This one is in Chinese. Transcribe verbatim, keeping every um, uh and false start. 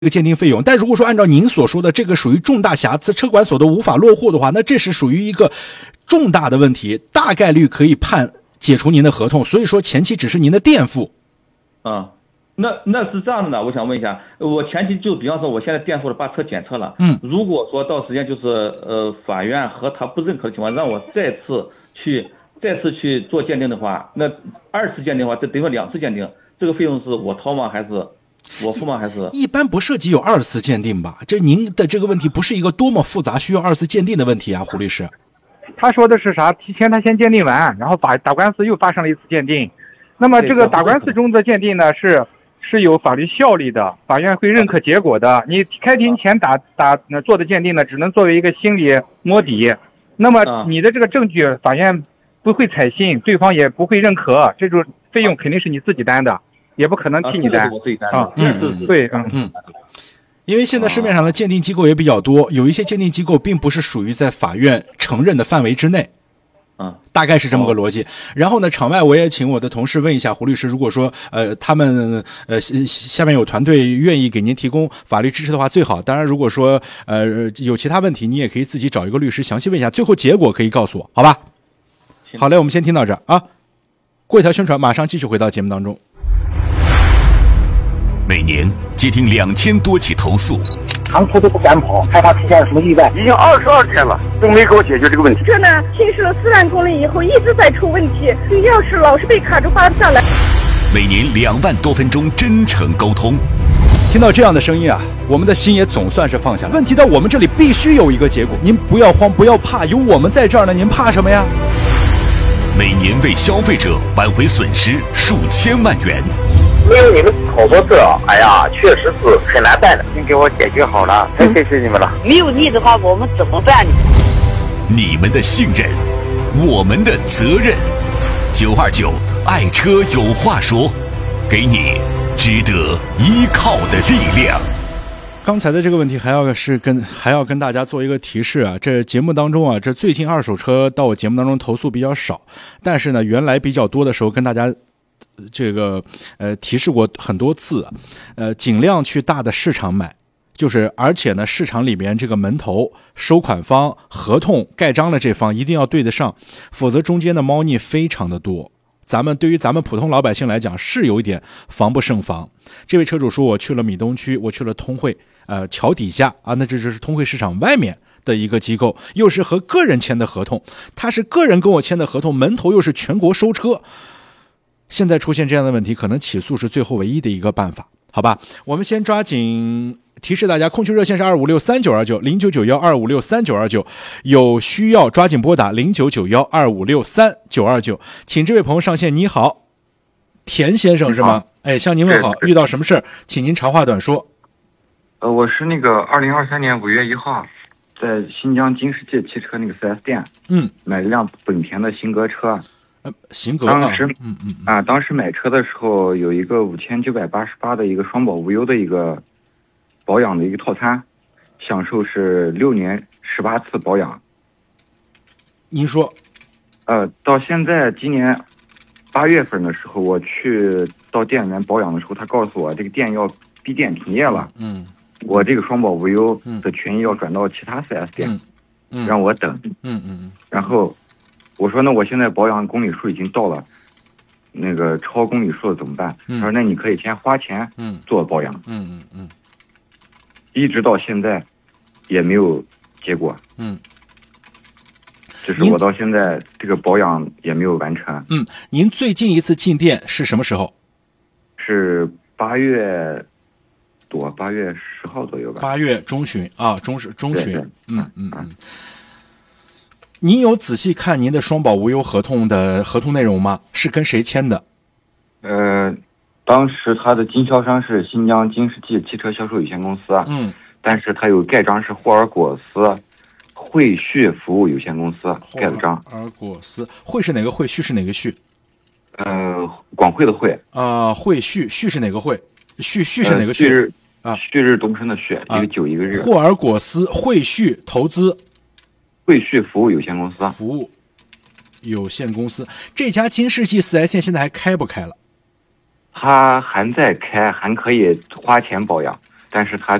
这个鉴定费用。但如果说按照您所说的这个属于重大瑕疵，车管所都无法落户的话，那这是属于一个重大的问题，大概率可以判解除您的合同。所以说前期只是您的垫付。 啊、嗯，那那是这样的呢，我想问一下，我前期就比方说我现在垫付了，把车检测了， 嗯， 如果说到时间就是呃法院和他不认可的情况，让我再次去再次去做鉴定的话，那二次鉴定的话，这等于两次鉴定，这个费用是我掏吗？还是我付吗？还是一般不涉及有二次鉴定吧？这您的这个问题不是一个多么复杂需要二次鉴定的问题啊，胡律师。 他说的是啥？提前他先鉴定完，然后法打官司又发生了一次鉴定。那么这个打官司中的鉴定呢，是是有法律效力的，法院会认可结果的。你开庭前打打做的鉴定呢，只能作为一个心理摸底。那么你的这个证据，法院不会采信，对方也不会认可，这种费用肯定是你自己担的。也不可能替你担啊， 嗯， 对，嗯嗯，因为现在市面上的鉴定机构也比较多，有一些鉴定机构并不是属于在法院承认的范围之内， 啊， 大概是这么个逻辑。然后呢，场外我也请我的同事问一下胡律师，如果说呃他们呃下面有团队愿意给您提供法律支持的话最好。当然，如果说呃有其他问题，你也可以自己找一个律师详细问一下，最后结果可以告诉我，好吧？好嘞，我们先听到这儿啊。过一条宣传，马上继续回到节目当中。 每年接听两千多起投诉， 长途都不敢跑，害怕出现什么意外。 已经二十二天了，都没给我解决这个问题。 车呢，行驶了四万公里以后，一直在出问题，钥匙老是被卡住发不下来。 每年两万多分钟真诚沟通。 听到这样的声音啊，我们的心也总算是放下了。问题到我们这里必须有一个结果，您不要慌，不要怕，有我们在这儿呢，您怕什么呀？ 每年为消费者挽回损失数千万元。 没有你们好多事啊，哎呀，确实是很难办的，您给我解决好了，太谢谢你们了。 没有你的话，我们怎么办呢？ 你们的信任，我们的责任。九二九爱车有话说，给你值得依靠的力量。 刚才的这个问题还要是跟还要跟大家做一个提示啊，这节目当中啊，这最近二手车到我节目当中投诉比较少，但是呢，原来比较多的时候跟大家这个呃提示过很多次，呃，尽量去大的市场买，就是而且呢，市场里面这个门头、收款方、合同盖章的这方一定要对得上，否则中间的猫腻非常的多。咱们对于咱们普通老百姓来讲是有一点防不胜防。这位车主说，我去了闽东区，我去了通惠，呃，桥底下啊，那这就是通惠市场外面的一个机构，又是和个人签的合同，他是个人跟我签的合同，门头又是全国收车。现在出现这样的问题，可能起诉是最后唯一的一个办法，好吧？我们先抓紧提示大家，空区热线是二五六三九二九零九九幺二五六三九二九，有需要抓紧拨打零九九幺二五六三九二九。请这位朋友上线。你好，田先生是吗？哎，向您问好，遇到什么事儿，请您长话短说。 呃，我是那个二零二三年五月一号，在新疆金世界汽车那个 四 S 店， 嗯， 买了辆本田的型格车。 呃，型格啊， 当时， 嗯嗯啊，当时买车的时候有一个五千九百八十八的一个双保无忧的一个保养的一个套餐，享受是六年十八次保养。 您说， 呃，到现在今年八月份的时候，我去到店里面保养的时候，他告诉我这个店要闭店停业了。 嗯， 我这个双保无忧的权益要转到其他 四 S 店， 嗯嗯、 让我等。 嗯嗯嗯。 然后我说，那我现在保养公里数已经到了，那个超公里数了怎么办？ 嗯、 他说，那你可以先花钱做保养。 嗯嗯嗯。 一直到现在也没有结果。 嗯。 就是我到现在这个保养也没有完成。 嗯，您最近一次进店是什么时候？ 是八月多，八月十号左右吧。 八月中旬啊，中是中旬。嗯嗯嗯。您有仔细看您的双保无忧合同的合同内容吗？是跟谁签的？ 呃，当时他的经销商是新疆金世界汽车销售有限公司。 嗯。 但是他有盖章是霍尔果斯汇旭服务有限公司盖的章。 霍尔果斯，汇是哪个汇？旭是哪个旭？ 呃，广汇的汇。 啊、呃，汇旭，旭是哪个汇？旭旭是哪个旭？ 旭日啊， 旭日东升的旭，一个九一个日。 霍尔果斯汇旭投资。 汇旭服务有限公司， 服务有限公司，这家金世纪 四 S 店现在还开不开了？ 他还在开，还可以花钱保养， 但是他